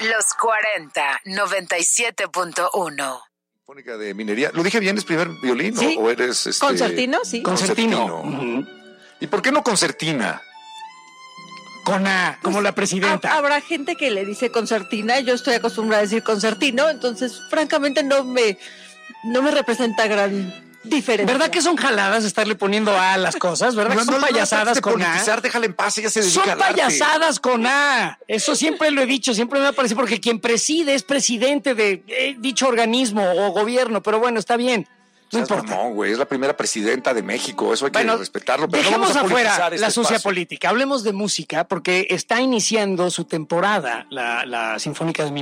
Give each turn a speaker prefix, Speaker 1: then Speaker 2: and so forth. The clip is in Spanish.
Speaker 1: Los 40, 97.1.
Speaker 2: Sinfónica de Minería. ¿Lo dije bien? ¿Es primer violín?
Speaker 3: Sí.
Speaker 2: ¿O eres
Speaker 3: Concertino, sí.
Speaker 4: Concertino.
Speaker 2: Concertino. ¿Y por qué no concertina?
Speaker 4: Con A, como la presidenta.
Speaker 3: Habrá gente que le dice concertina, yo estoy acostumbrada a decir concertino, entonces francamente no me representa gran diferencia.
Speaker 4: ¿Verdad que son jaladas estarle poniendo A a las cosas? ¿Verdad que son payasadas con A?
Speaker 2: Déjala en paz, ella se dedica
Speaker 4: Son
Speaker 2: al arte.
Speaker 4: payasadas con A. Eso siempre lo he dicho, siempre me ha parecido, porque quien preside es presidente de dicho organismo o gobierno, pero bueno, está bien. No importa.
Speaker 2: No, güey, es la primera presidenta de México, eso hay que respetarlo. Pero
Speaker 4: dejemos
Speaker 2: no vamos a
Speaker 4: afuera
Speaker 2: politizar
Speaker 4: la sucia
Speaker 2: espacio.
Speaker 4: política, hablemos de música, porque está iniciando su temporada la Sinfónica de